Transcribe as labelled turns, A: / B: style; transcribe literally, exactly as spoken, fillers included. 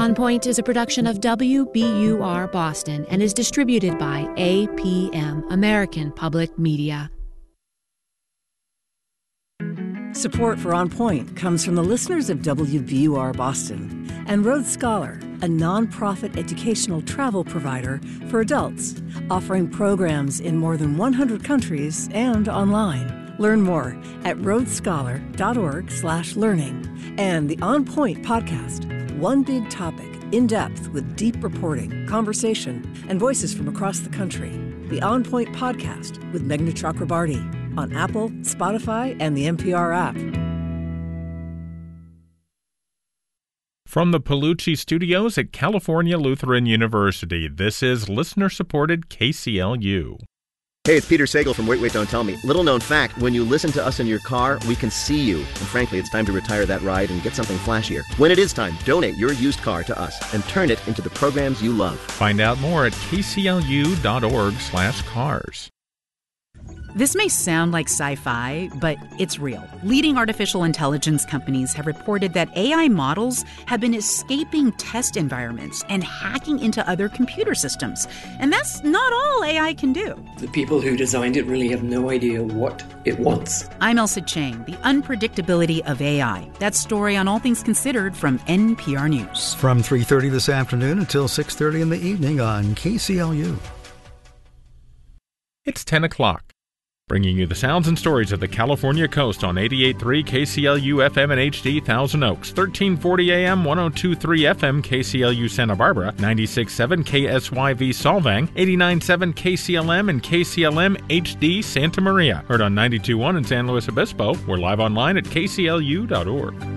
A: On Point is a production of W B U R Boston and is distributed by A P M, American Public Media.
B: Support for On Point comes from the listeners of W B U R Boston and Rhodes Scholar, a nonprofit educational travel provider for adults, offering programs in more than one hundred countries and online. Learn more at rhodesscholar.org slash learning. And the On Point podcast, one big topic, in depth with deep reporting, conversation, and voices from across the country. The On Point podcast with Meghna Chakrabarty on Apple, Spotify, and the N P R app.
C: From the Palucci Studios at California Lutheran University, this is listener-supported K C L U.
D: Hey, it's Peter Sagal from Wait, Wait, Don't Tell Me. Little known fact, when you listen to us in your car, we can see you. And frankly, it's time to retire that ride and get something flashier. When it is time, donate your used car to us and turn it into the programs you love.
C: Find out more at kclu.org slash cars.
E: This may sound like sci-fi, but it's real. Leading artificial intelligence companies have reported that A I models have been escaping test environments and hacking into other computer systems. And that's not all A I can do.
F: The people who designed it really have no idea what it wants.
E: I'm Elsa Chang, the unpredictability of A I. That story on All Things Considered from N P R News.
G: From three thirty this afternoon until six thirty in the evening on K C L U.
C: It's ten o'clock. Bringing you the sounds and stories of the California coast on eighty-eight point three K C L U F M and H D Thousand Oaks, thirteen forty A M, one oh two point three F M K C L U Santa Barbara, ninety-six point seven K S Y V Solvang, eighty-nine point seven K C L M and K C L M H D Santa Maria. Heard on ninety-two point one in San Luis Obispo. We're live online at K C L U dot org.